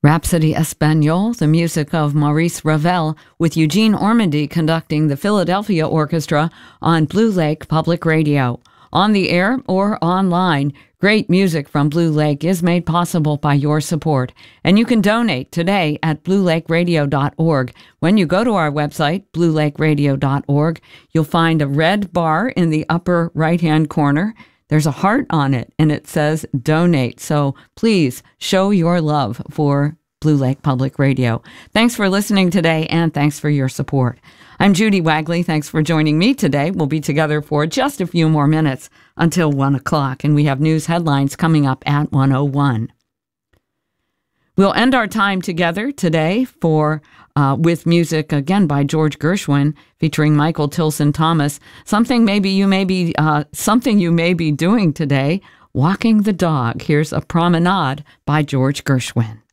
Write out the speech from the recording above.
Rhapsody Espagnole, the music of Maurice Ravel, with Eugene Ormandy conducting the Philadelphia Orchestra on Blue Lake Public Radio. On the air or online, great music from Blue Lake is made possible by your support, and you can donate today at bluelakeradio.org. When you go to our website, bluelakeradio.org, you'll find a red bar in the upper right-hand corner. There's a heart on it, and it says donate. So please show your love for Blue Lake Public Radio. Thanks for listening today, and thanks for your support. I'm Judy Wagley. Thanks for joining me today. We'll be together for just a few more minutes until 1 o'clock, and we have news headlines coming up at 1:01. We'll end our time together today with music again by George Gershwin featuring Michael Tilson Thomas. Something you may be doing today, walking the dog. Here's A Promenade by George Gershwin.